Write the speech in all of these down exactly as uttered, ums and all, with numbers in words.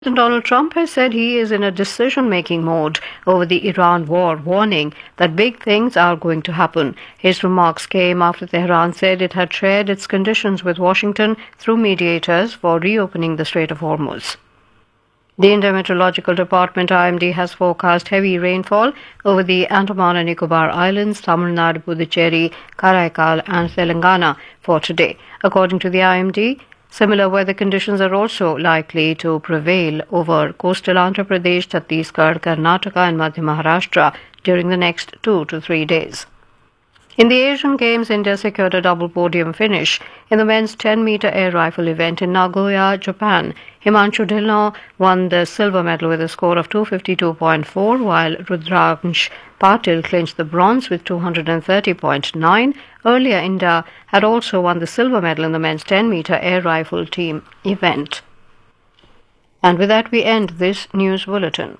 Donald Trump has said he is in a decision-making mode over the Iran war, warning that big things are going to happen. His remarks came after Tehran said it had shared its conditions with Washington through mediators for reopening the Strait of Hormuz. The Indian Meteorological Department I M D has forecast heavy rainfall over the Andaman and Nicobar Islands, Tamil Nadu, Puducherry, Karaikal and Telangana for today. According to the I M D, similar weather conditions are also likely to prevail over coastal Andhra Pradesh, Chhattisgarh, Karnataka and Madhya Maharashtra during the next two to three days. In the Asian Games, India secured a double podium finish in the men's ten meter air rifle event in Nagoya, Japan. Himanshu Dhillon won the silver medal with a score of two fifty-two point four, while Rudransh Patil clinched the bronze with two thirty point nine. Earlier, India had also won the silver medal in the men's ten meter air rifle team event. And with that, we end this news bulletin.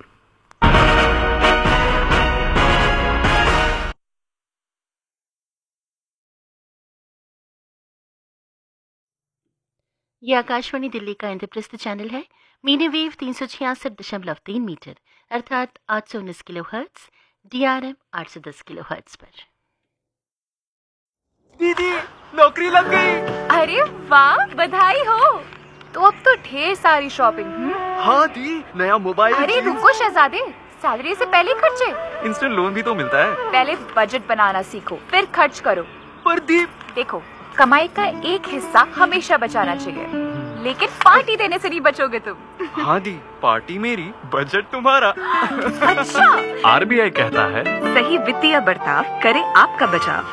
ये आकाशवाणी दिल्ली का Indraprastha channel है। Medium wave तीन सौ छियासठ दशमलव तीन metre अर्थात आठ सौ उन्नीस किलो हर्ट्ज, डीआरएम आठ सौ दस किलो हर्ट्ज पर। दीदी नौकरी लग गई। अरे वाह, बधाई हो। तो अब तो ढेर सारी शॉपिंग। हाँ दी, नया मोबाइल। अरे रुको शहजादे, सैलरी से पहले खर्चे। इंस्टेंट लोन भी तो मिलता है। पहले बजट बनाना सीखो, फिर खर्च करो। पर दी देखो, कमाई का एक हिस्सा हमेशा बचाना चाहिए, लेकिन पार्टी देने से नहीं बचोगे तुम। हाँ दी, पार्टी मेरी, बजट तुम्हारा। अच्छा। आरबीआई कहता है सही वित्तीय बर्ताव करे आपका बचाव।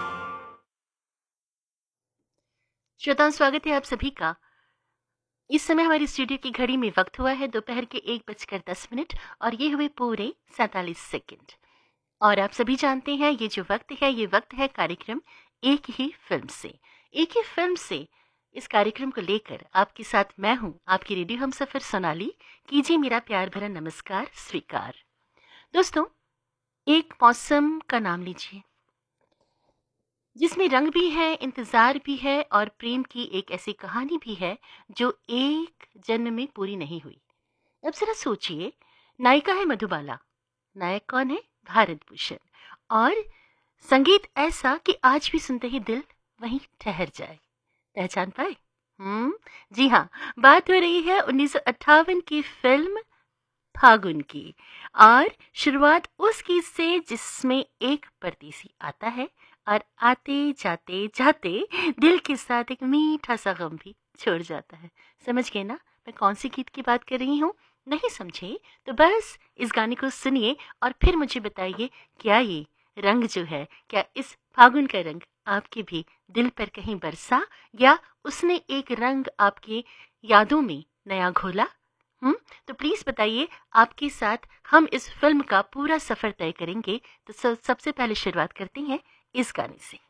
श्रोताओं, स्वागत है आप सभी का। इस समय हमारी स्टूडियो की घड़ी में वक्त हुआ है दोपहर के एक बजकर दस मिनट और ये हुए पूरे सैतालीस सेकंड। और आप सभी जानते हैं ये जो वक्त है ये वक्त है कार्यक्रम एक ही फिल्म से। एक ही फिल्म से इस कार्यक्रम को लेकर आपके साथ मैं हूं, आपकी रेडियो हमसफर सोनाली। कीजिए मेरा प्यार भरा नमस्कार स्वीकार। दोस्तों, एक मौसम का नाम लीजिए जिसमें रंग भी है, इंतजार भी है और प्रेम की एक ऐसी कहानी भी है जो एक जन्म में पूरी नहीं हुई। अब जरा सोचिए, नायिका है मधुबाला, नायक कौन है? भारत भूषण। और संगीत ऐसा कि आज भी सुनते ही दिल वहीं ठहर जाए। पहचान पाए? हम्म जी हाँ, बात हो रही है उन्नीस सौ अट्ठावन की फिल्म फागुन की। और शुरुआत उस गीत से जिसमें एक परदेसी आता है और आते जाते जाते दिल के साथ एक मीठा सा गम भी छोड़ जाता है। समझ गए ना मैं कौन सी गीत की बात कर रही हूँ? नहीं समझे तो बस इस गाने को सुनिए और फिर मुझे बताइए, क्या ये रंग जो है, क्या इस फागुन का रंग आपके भी दिल पर कहीं बरसा या उसने एक रंग आपके यादों में नया घोला? हम्म तो प्लीज बताइए, आपके साथ हम इस फिल्म का पूरा सफर तय करेंगे। तो सबसे पहले शुरुआत करते हैं इस गाने से।